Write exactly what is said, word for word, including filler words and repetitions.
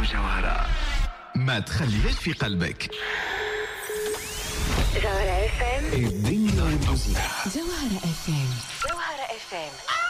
جوهرة ما تخليهاش في قلبك. جوهرة اف ام الدنيا والموسيقى. جوهرة اف ام جوهرة اف ام